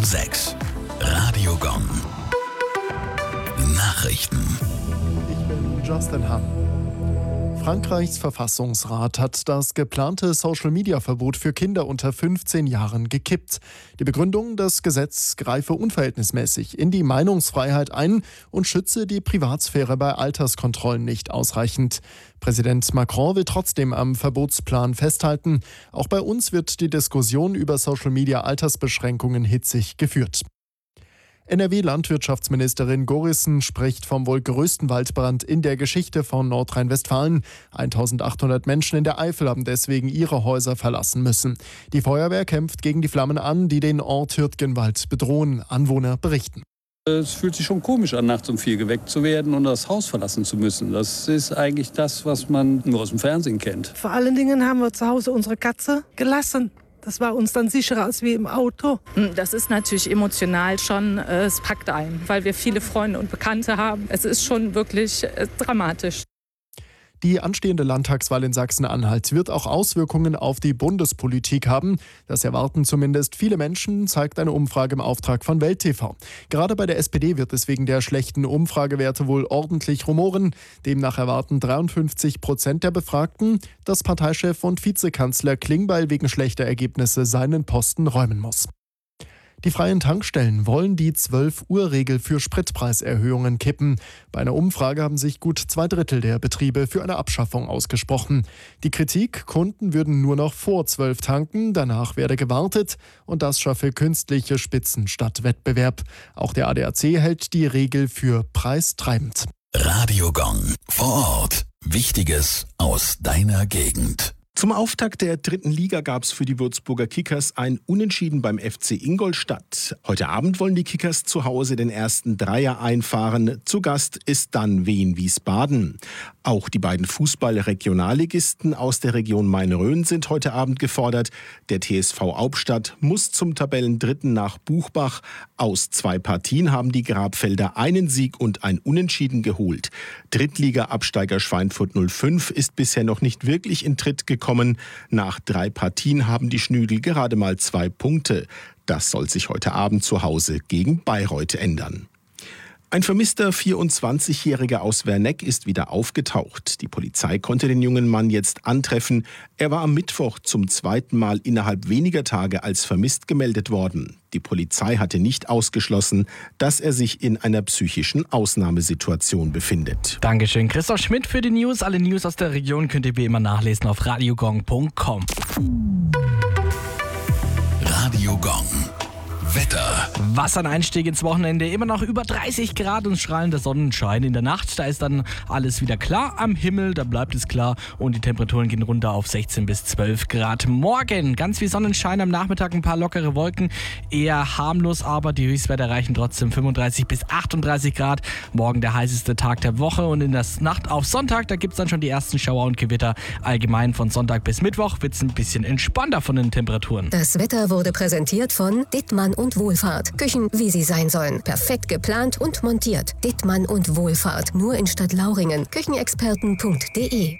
6. Radio Gong. Nachrichten. Ich bin Justin Hahn. Frankreichs Verfassungsrat hat das geplante Social-Media-Verbot für Kinder unter 15 Jahren gekippt. Die Begründung, das Gesetz greife unverhältnismäßig in die Meinungsfreiheit ein und schütze die Privatsphäre bei Alterskontrollen nicht ausreichend. Präsident Macron will trotzdem am Verbotsplan festhalten. Auch bei uns wird die Diskussion über Social-Media-Altersbeschränkungen hitzig geführt. NRW-Landwirtschaftsministerin Gorissen spricht vom wohl größten Waldbrand in der Geschichte von Nordrhein-Westfalen. 1800 Menschen in der Eifel haben deswegen ihre Häuser verlassen müssen. Die Feuerwehr kämpft gegen die Flammen an, die den Ort Hürtgenwald bedrohen. Anwohner berichten. Es fühlt sich schon komisch an, nachts um 4 geweckt zu werden und das Haus verlassen zu müssen. Das ist eigentlich das, was man nur aus dem Fernsehen kennt. Vor allen Dingen haben wir zu Hause unsere Katze gelassen. Das war uns dann sicherer als wie im Auto. Das ist natürlich emotional schon, es packt ein, weil wir viele Freunde und Bekannte haben. Es ist schon wirklich dramatisch. Die anstehende Landtagswahl in Sachsen-Anhalt wird auch Auswirkungen auf die Bundespolitik haben. Das erwarten zumindest viele Menschen, zeigt eine Umfrage im Auftrag von Welt TV. Gerade bei der SPD wird es wegen der schlechten Umfragewerte wohl ordentlich rumoren. Demnach erwarten 53% der Befragten, dass Parteichef und Vizekanzler Klingbeil wegen schlechter Ergebnisse seinen Posten räumen muss. Die freien Tankstellen wollen die 12-Uhr-Regel für Spritpreiserhöhungen kippen. Bei einer Umfrage haben sich gut 2/3 der Betriebe für eine Abschaffung ausgesprochen. Die Kritik, Kunden würden nur noch vor 12 tanken, danach werde gewartet und das schaffe künstliche Spitzen statt Wettbewerb. Auch der ADAC hält die Regel für preistreibend. Radio Gong. Vor Ort. Wichtiges aus deiner Gegend. Zum Auftakt der 3. Liga gab es für die Würzburger Kickers ein Unentschieden beim FC Ingolstadt. Heute Abend wollen die Kickers zu Hause den ersten Dreier einfahren. Zu Gast ist dann Wien Wiesbaden. Auch die beiden Fußball-Regionalligisten aus der Region Main-Rhön sind heute Abend gefordert. Der TSV Hauptstadt muss zum Tabellendritten nach Buchbach. Aus 2 Partien haben die Grabfelder einen Sieg und ein Unentschieden geholt. Drittliga-Absteiger Schweinfurt 05 ist bisher noch nicht wirklich in Tritt gekommen. Nach 3 Partien haben die Schnüdel gerade mal 2 Punkte. Das soll sich heute Abend zu Hause gegen Bayreuth ändern. Ein vermisster 24-Jähriger aus Werneck ist wieder aufgetaucht. Die Polizei konnte den jungen Mann jetzt antreffen. Er war am Mittwoch zum 2. Mal innerhalb weniger Tage als vermisst gemeldet worden. Die Polizei hatte nicht ausgeschlossen, dass er sich in einer psychischen Ausnahmesituation befindet. Dankeschön, Christoph Schmidt für die News. Alle News aus der Region könnt ihr wie immer nachlesen auf radiogong.com. Radio Gong. Wetter. Was ein Einstieg ins Wochenende. Immer noch über 30 Grad und strahlender Sonnenschein. In der Nacht, da ist dann alles wieder klar. Am Himmel, da bleibt es klar. Und die Temperaturen gehen runter auf 16 bis 12 Grad. Morgen ganz viel Sonnenschein, am Nachmittag ein paar lockere Wolken. Eher harmlos, aber die Höchstwerte erreichen trotzdem 35 bis 38 Grad. Morgen der heißeste Tag der Woche. Und in der Nacht auf Sonntag, da gibt es dann schon die ersten Schauer und Gewitter. Allgemein von Sonntag bis Mittwoch wird es ein bisschen entspannter von den Temperaturen. Das Wetter wurde präsentiert von Dittmann und Wohlfahrt. Küchen, wie sie sein sollen. Perfekt geplant und montiert. Dittmann und Wohlfahrt. Nur in Stadtlauringen. Küchenexperten.de.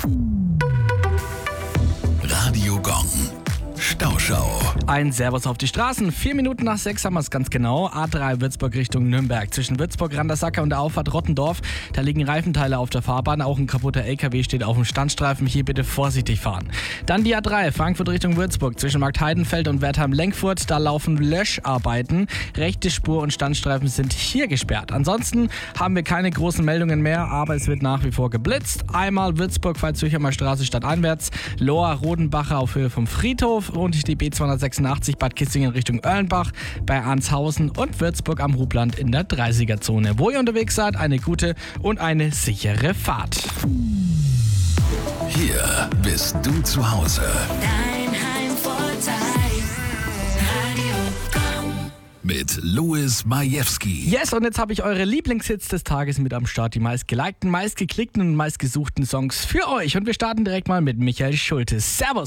Radio Gong. Stauschau. Ein Servus auf die Straßen. 4 Minuten nach 6 haben wir es ganz genau. A3 Würzburg Richtung Nürnberg. Zwischen Würzburg-Randersacker und der Auffahrt Rottendorf. Da liegen Reifenteile auf der Fahrbahn. Auch ein kaputter LKW steht auf dem Standstreifen. Hier bitte vorsichtig fahren. Dann die A3 Frankfurt Richtung Würzburg. Zwischen Marktheidenfeld und Wertheim-Lenkfurt. Da laufen Löscharbeiten. Rechte Spur und Standstreifen sind hier gesperrt. Ansonsten haben wir keine großen Meldungen mehr. Aber es wird nach wie vor geblitzt. Einmal Würzburg-Pfalz-Zürcher Straße stadteinwärts. Lohr-Rodenbacher auf Höhe vom Friedhof. Und die B286 Bad Kissingen Richtung Erlenbach, bei Arnshausen und Würzburg am Hubland in der 30er-Zone. Wo ihr unterwegs seid, eine gute und eine sichere Fahrt. Hier bist du zu Hause. Dein Heimvorteil. Radio Gong. Mit Louis Majewski. Yes, und jetzt habe ich eure Lieblingshits des Tages mit am Start. Die meistgelikten, meistgeklickten und meistgesuchten Songs für euch. Und wir starten direkt mal mit Michael Schulte. Servus!